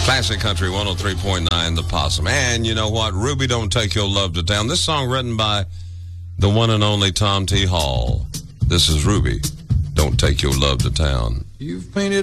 Classic Country 103.9 The Possum. And you know what? Ruby, Don't Take Your Love to Town. This song written by the one and only Tom T. Hall. This is Ruby, Don't Take Your Love to Town. You've painted